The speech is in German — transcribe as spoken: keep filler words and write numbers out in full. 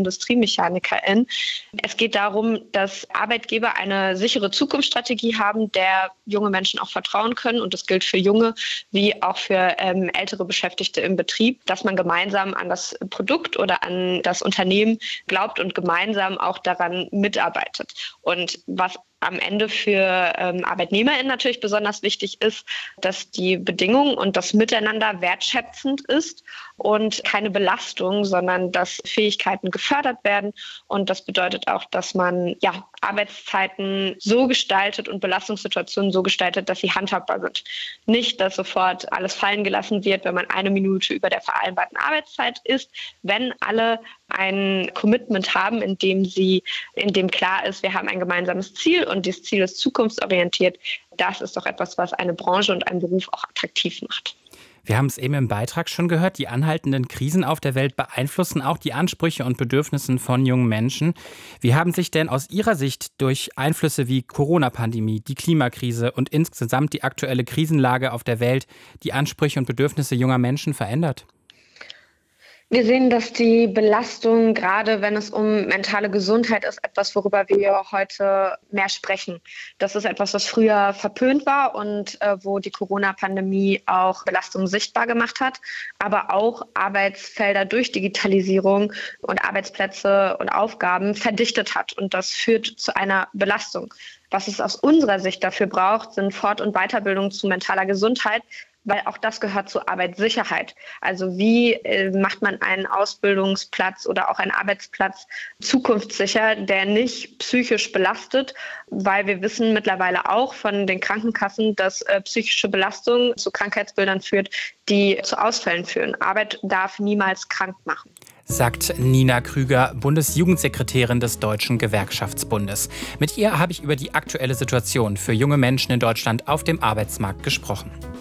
Industriemechanikerin. Es geht darum, dass Arbeitgeber eine sichere Zukunftsstrategie haben, der junge Menschen auch vertrauen können. Und das gilt für junge wie auch für ähm, ältere Beschäftigte im Betrieb, dass man gemeinsam an das Produkt oder an das Unternehmen glaubt und gemeinsam auch daran mitarbeitet. Und was am Ende für ähm, ArbeitnehmerInnen natürlich besonders wichtig ist, dass die Bedingungen und das Miteinander wertschätzend ist und keine Belastung, sondern dass Fähigkeiten gefördert werden. Und das bedeutet auch, dass man ja, Arbeitszeiten so gestaltet und Belastungssituationen so gestaltet, dass sie handhabbar sind. Nicht, dass sofort alles fallen gelassen wird, wenn man eine Minute über der vereinbarten Arbeitszeit ist, wenn alle ein Commitment haben, in dem sie, in dem klar ist, wir haben ein gemeinsames Ziel und dieses Ziel ist zukunftsorientiert. Das ist doch etwas, was eine Branche und einen Beruf auch attraktiv macht. Wir haben es eben im Beitrag schon gehört, die anhaltenden Krisen auf der Welt beeinflussen auch die Ansprüche und Bedürfnisse von jungen Menschen. Wie haben sich denn aus Ihrer Sicht durch Einflüsse wie Corona-Pandemie, die Klimakrise und insgesamt die aktuelle Krisenlage auf der Welt die Ansprüche und Bedürfnisse junger Menschen verändert? Wir sehen, dass die Belastung, gerade wenn es um mentale Gesundheit ist, etwas, worüber wir heute mehr sprechen. Das ist etwas, was früher verpönt war und äh, wo die Corona-Pandemie auch Belastung sichtbar gemacht hat, aber auch Arbeitsfelder durch Digitalisierung und Arbeitsplätze und Aufgaben verdichtet hat. Und das führt zu einer Belastung. Was es aus unserer Sicht dafür braucht, sind Fort- und Weiterbildung zu mentaler Gesundheit, weil auch das gehört zur Arbeitssicherheit. Also wie äh, macht man einen Ausbildungsplatz oder auch einen Arbeitsplatz zukunftssicher, der nicht psychisch belastet, weil wir wissen mittlerweile auch von den Krankenkassen, dass äh, psychische Belastung zu Krankheitsbildern führt, die zu Ausfällen führen. Arbeit darf niemals krank machen. Sagt Nina Krüger, Bundesjugendsekretärin des Deutschen Gewerkschaftsbundes. Mit ihr habe ich über die aktuelle Situation für junge Menschen in Deutschland auf dem Arbeitsmarkt gesprochen.